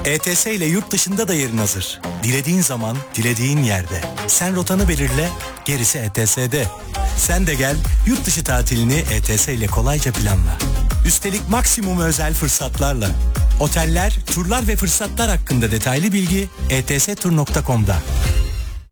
ETS ile yurt dışında da yerin hazır. Dilediğin zaman, dilediğin yerde. Sen rotanı belirle, gerisi ETS'de. Sen de gel, yurt dışı tatilini ETS ile kolayca planla. Üstelik maksimum özel fırsatlarla. Oteller, turlar ve fırsatlar hakkında detaylı bilgi etstur.com'da.